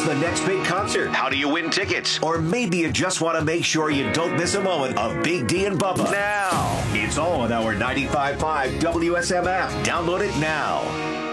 the next big concert? How do you win tickets? Or maybe you just want to make sure you don't miss a moment of Big D and Bubba. Now. It's all on our 95.5 WSM app. Download it now.